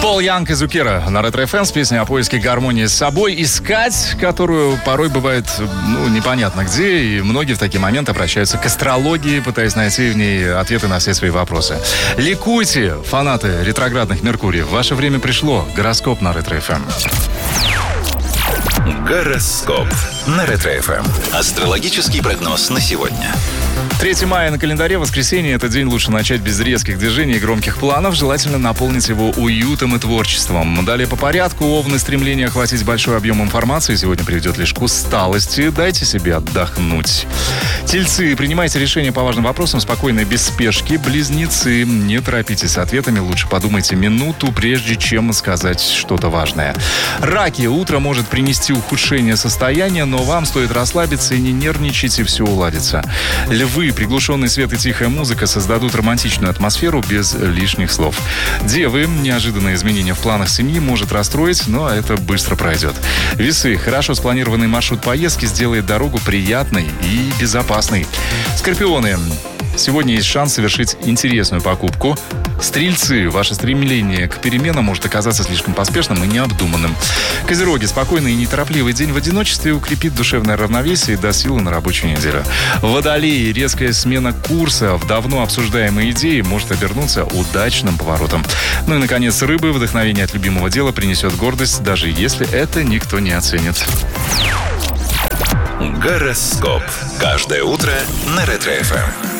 Пол Янг и Зукера на Ретро-ФМ с песней о поиске гармонии с собой. Искать, которую порой бывает, непонятно где. И многие в такие моменты обращаются к астрологии, пытаясь найти в ней ответы на все свои вопросы. Ликуйте, фанаты ретроградных Меркуриев. Ваше время пришло. Гороскоп на Ретро-ФМ. Гороскоп на Ретро-ФМ. Астрологический прогноз на сегодня. 3 мая на календаре, воскресенье. Этот день лучше начать без резких движений и громких планов. Желательно наполнить его уютом и творчеством. Далее по порядку. Овны, стремление охватить большой объем информации сегодня приведет лишь к усталости. Дайте себе отдохнуть. Тельцы, принимайте решения по важным вопросам спокойно и без спешки. Близнецы, не торопитесь с ответами. Лучше подумайте минуту, прежде чем сказать что-то важное. Раки, утро может принести ухудшение состояния, но вам стоит расслабиться и не нервничать, и все уладится. Львы, приглушенный свет и тихая музыка создадут романтичную атмосферу без лишних слов. Девы, неожиданное изменение в планах семьи может расстроить, но это быстро пройдет. Весы, хорошо спланированный маршрут поездки сделает дорогу приятной и безопасной. Скорпионы, сегодня есть шанс совершить интересную покупку. Стрельцы, ваше стремление к переменам может оказаться слишком поспешным и необдуманным. Козероги, спокойный и неторопливый день в одиночестве укрепит душевное равновесие и даст силы на рабочую неделю. Водолеи, резкая смена курса в давно обсуждаемой идее может обернуться удачным поворотом. Ну и, наконец, рыбы, вдохновение от любимого дела принесет гордость, даже если это никто не оценит. Гороскоп. Каждое утро на Ретро-ФМ.